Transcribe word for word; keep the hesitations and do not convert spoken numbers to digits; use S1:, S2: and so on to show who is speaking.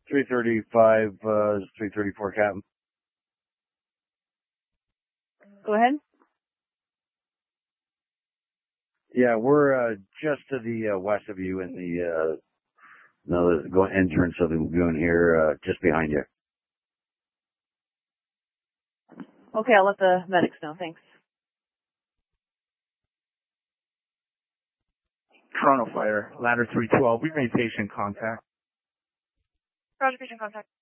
S1: three thirty-five, uh, three thirty-four, Captain.
S2: Go ahead.
S1: Yeah, we're uh, just to the uh, west of you in the uh, no, the going entrance of the lagoon here, uh, just behind you.
S2: Okay, I'll let the medics know. Thanks.
S3: Toronto Fire, ladder three twelve. We made patient contact.
S2: Roger, patient contact.